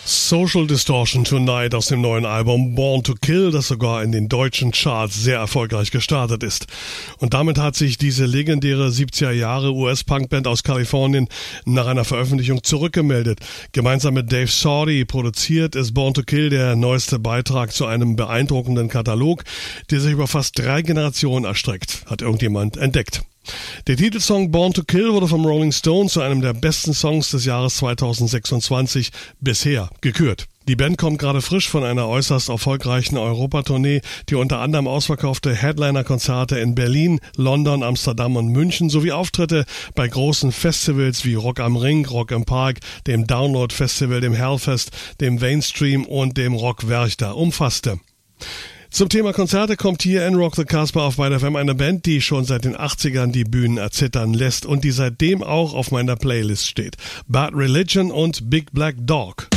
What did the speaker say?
Social Distortion Tonight aus dem neuen Album Born to Kill, das sogar in den deutschen Charts sehr erfolgreich gestartet ist. Und damit hat sich diese legendäre 70er Jahre US-Punkband aus Kalifornien nach einer Veröffentlichung zurückgemeldet. Gemeinsam mit Dave Sordi produziert ist Born to Kill der neueste Beitrag zu einem beeindruckenden Katalog, der sich über fast 3 Generationen erstreckt, hat irgendjemand entdeckt. Der Titelsong Born to Kill wurde vom Rolling Stone zu einem der besten Songs des Jahres 2026 bisher gekürt. Die Band kommt gerade frisch von einer äußerst erfolgreichen Europatournee, die unter anderem ausverkaufte Headliner-Konzerte in Berlin, London, Amsterdam und München sowie Auftritte bei großen Festivals wie Rock am Ring, Rock im Park, dem Download Festival, dem Hellfest, dem Mainstream und dem Rock Werchter umfasste. Zum Thema Konzerte kommt hier in Rock the Casbah auf Byte FM eine Band, die schon seit den 80ern die Bühnen erzittern lässt und die seitdem auch auf meiner Playlist steht. Bad Religion und Big Black Dog.